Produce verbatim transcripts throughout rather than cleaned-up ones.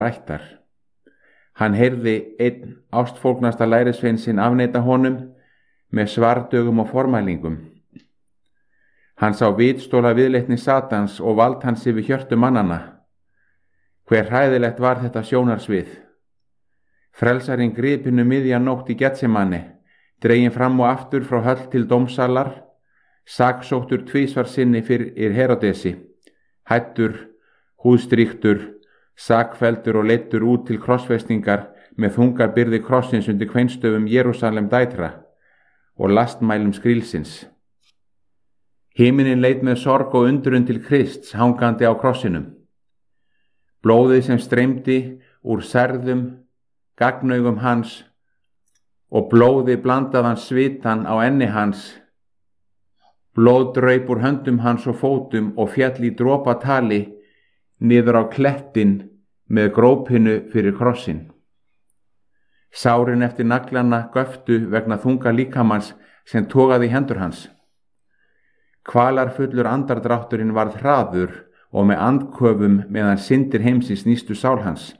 ættar. Hann heyrði einn ástfólgnasta lærisvein sinn afneita honum með svardögum og formælingum. Hann sá vitstóla viðleitni Satans og vald hans yfir hjörtu mannanna. Hver hræðilegt var þetta sjónarsvið. Frelsarinn gripinu miðja nótt í Getsemani, dreginn fram og aftur frá höll til dómsalar, saksóttur tvísvar sinni fyrir Herodesi, hættur, húðstrýktur, sakfelldur og leiddur út til krossfestingar með þunga byrði krossins undir kveinstöfum Jerúsalem dætra og lastmælum skrílsins. Himinin leit með sorg og undrun til Krists hangandi á krossinum. Blóðið sem streymdi úr særðum, gagnaugum hans og blóði blandaðan svitan á enni hans. Blóð draup úr höndum hans og fótum og fjall í dropatali niður á klettin með grópinu fyrir krossin. Sárin eftir naglana göftu vegna þunga líkamans sem togaði í hendur hans. Kvalarfullur andardrátturinn varð hraður og með andköfum meðan syndir heimsins nístu sál hans.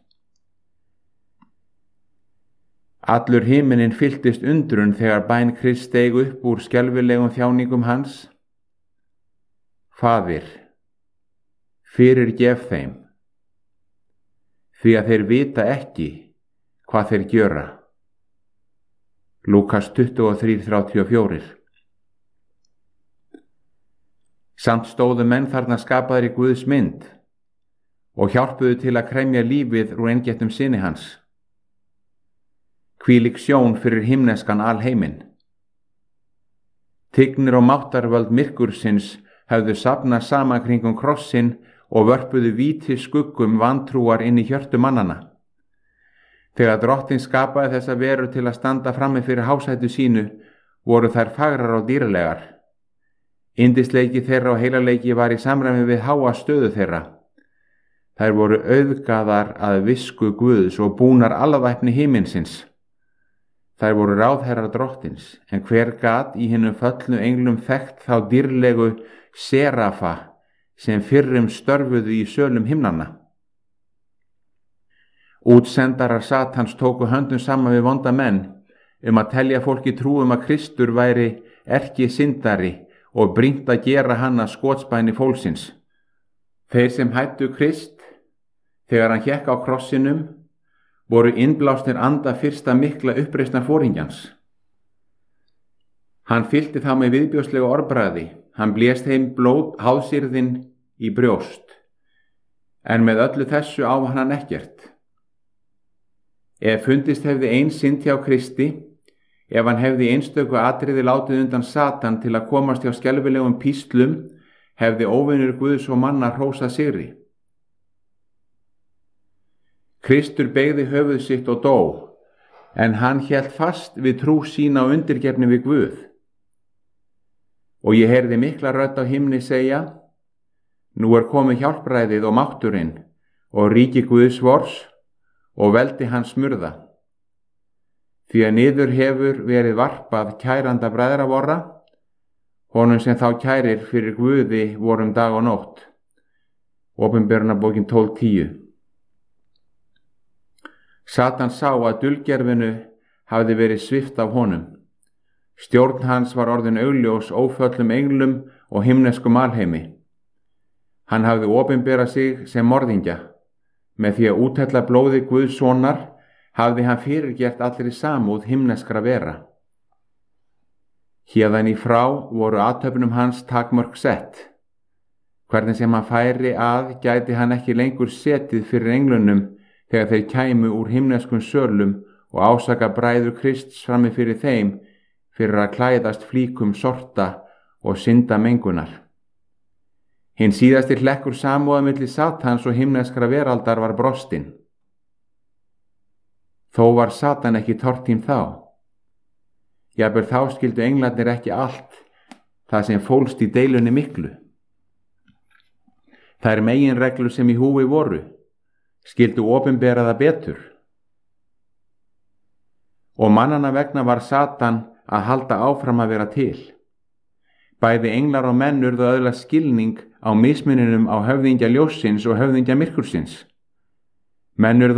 Allur himinin fylltist undrun þegar bæn Krists steig upp úr skelfilegum þjáningum hans. Faðir, fyrirgef þeim, því að þeir vita ekki hvað þeir gjöra. Lúkas tuttugu og þrjú þrjátíu og fjögur. Samt stóðu menn þarna skapaðir í Guðs mynd og hjálpuðu til að kremja lífið úr eingettum syni hans. Hvílík sjón fyrir himneskan alheiminn. Tignir og máttarvöld myrkursins höfðu safnað saman kringum krossin og vörpuðu víti skuggum vantrúar inn í hjörtu mannana. Þegar drottinn skapaði þessa veru til að standa frammi fyrir hásættu sínu, voru þær fagrar og dýrlegar. Yndisleiki þeirra og heilaleiki var í samræmi við háa stöðu þeirra. Þær voru auðgaðar að visku Guðs og búnar alvæpni himinsins. Þær voru ráðherrar drottins, en hver gat í hinum föllnu englum þekkt þá dýrlegu serafa sem fyrrum störfuðu í sölum himnanna. Útsendarar Satans tóku höndum saman við vonda menn um að telja fólki trú um að Kristur væri erki syndari og brýnt að gera hann að skotspæni fólksins. Þeir sem hættu Krist, þegar hann hékk á krossinum, voru innblásnir anda fyrsta mikla uppreisna foringjans. Hann fyllti þá með viðbjóðslegu orðbragði, hann blést heim blóð hálsýrðin í brjóst, en með öllu þessu á hann ekkert. Ef fundist hefði ein synd hjá Kristi, ef hann hefði einstöku atriði látið undan Satan til að komast hjá skelfilegum píslum, hefði óvinur Guðs og manna hrósað sigri. Kristur beygði höfuð sitt og dó, en hann hélt fast við trú sína og undirgefni við Guð. Og ég heyrði mikla rödd á himni segja, nú er komið hjálpræðið og mátturinn og ríki Guðs vors og veldi hans smurða. Því að niður hefur verið varpað kæranda bræðra vorra, honum sem þá kærir fyrir Guði vorum dag og nótt. Opinberunarbókin tólf tíu. Satan sá að dulgerfinu hafði verið svipt af honum. Stjórn hans var orðin augljós óföllum englum og himneskum alheimi. Hann hafði opinberað sig sem morðingja. Með því að úthella blóði Guðs sonar hafði hann fyrirgert allri samúð himneskra vera. Héðan í frá voru athöfnum hans takmörk sett. Hvernig sem hann færi að gæti hann ekki lengur setið fyrir englunum þegar þeir kæmu úr himneskum sölum og ásaka bræður Krists frammi fyrir þeim fyrir að klæðast flíkum sorta og synda mengunar. Hinn síðasti hlekkur samúðar milli Satans og himneskra veraldar var brostinn. Þó var Satan ekki tortím þá. Jafnvel þá skildu englarnir ekki allt það sem fólst í deilunni miklu. Þær meginreglur sem í húfi voru skildu opinbera það betur. Og mannanna vegna var Satan að halda áfram að vera til. Bæði englar og menn urðu að öðlast skilning á mismuninum á höfðingja ljóssins og höfðingja myrkursins. Menn urðu